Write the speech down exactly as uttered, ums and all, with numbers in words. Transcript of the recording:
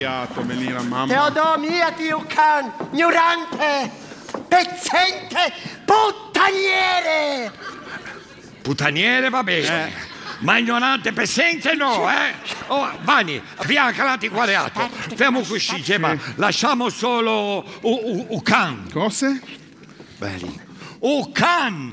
Melina, mamma. Teodomiati, Ucan, ignorante, pezzente, puttaniere! Puttaniere va bene, eh. ma ignorante, pezzente no, eh? Oh, Vanni, via calati quadrato, fermo così, ma lasciamo solo Ucan. Cose? Belli. Ucan!